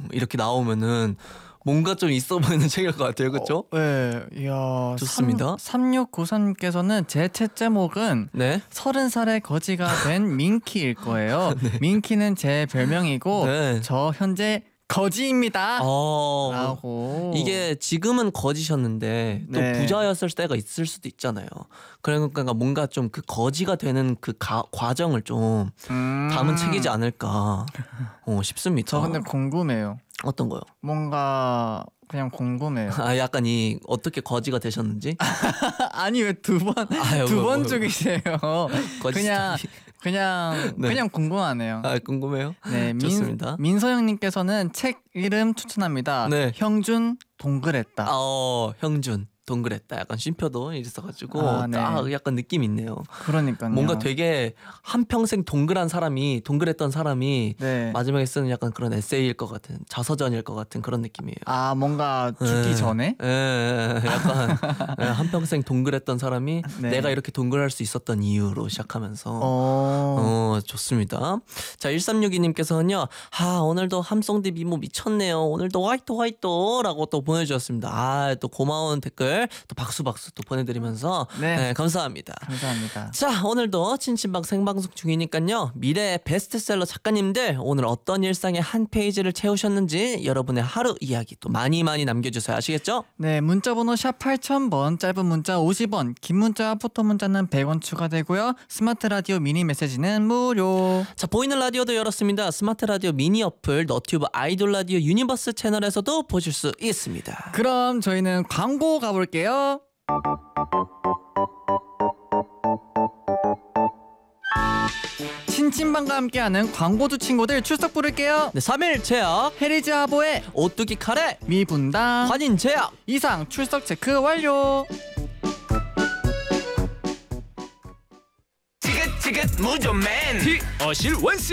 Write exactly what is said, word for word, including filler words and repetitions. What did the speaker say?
이렇게 나오면은 뭔가 좀 있어 보이는 책일 것 같아요. 그렇죠? 어, 네. 이야, 좋습니다. 삼육구삼님께서는 제 책 제목은 네. 서른 살의 거지가 된 민키일 거예요. 네. 민키는 제 별명이고 네. 저 현재 거지입니다. 어, 라고. 이게 지금은 거지셨는데 또 네. 부자였을 때가 있을 수도 있잖아요. 그러니까 뭔가 좀 그 거지가 되는 그 가, 과정을 좀 음... 담은 책이지 않을까 어, 싶습니다. 저 근데 궁금해요. 어떤 거요? 뭔가 그냥 궁금해요. 아, 약간 이 어떻게 거지가 되셨는지? 아니 왜 두 번 두 번 죽이세요? 거지 그냥 스타일. 그냥 네. 그냥 궁금하네요. 아, 궁금해요? 네, 좋습니다. 민, 민서영님께서는 책 이름 추천합니다. 네. 형준 동그랬다. 어, 형준 동그랬다. 약간 쉼표도 있어가지고 아, 네. 딱 약간 느낌 있네요. 그러니까요. 뭔가 되게 한평생 동글한 사람이 동글했던 사람이 네. 마지막에 쓰는 약간 그런 에세이일 것 같은 자서전일 것 같은 그런 느낌이에요. 아 뭔가 죽기 예, 전에? 예, 예, 약간 예, 한평생 동글했던 사람이 네. 내가 이렇게 동글할 수 있었던 이유로 시작하면서 어... 어, 좋습니다. 자, 일삼육이님께서는요. 아, 오늘도 함송디 미모 미쳤네요. 오늘도 화이트 화이트라고 또 보내주셨습니다. 아, 또 고마운 댓글 또 박수 박수 또 보내드리면서 네. 네, 감사합니다. 감사합니다. 자, 오늘도 친친방 생방송 중이니까요. 미래의 베스트셀러 작가님들 오늘 어떤 일상의 한 페이지를 채우셨는지 여러분의 하루 이야기 또 많이 많이 남겨주세요. 아시겠죠? 네, 문자번호 샵 팔천 번, 짧은 문자 오십 원, 긴 문자와 포토 문자는 백 원 추가되고요. 스마트 라디오 미니 메시지는 무료. 자, 보이는 라디오도 열었습니다. 스마트 라디오 미니 어플 너튜브 아이돌 라디오 유니버스 채널에서도 보실 수 있습니다. 그럼 저희는 광고 가볼게요. 친친방과 함께하는 광고주 친구들 출석 부를게요. 네, 삼 일 제약 헤리즈 하보의 오뚜기 카레 미분당 환인 제약 이상 출석 체크 완료. 지긋지긋 무조맨 어실 원씨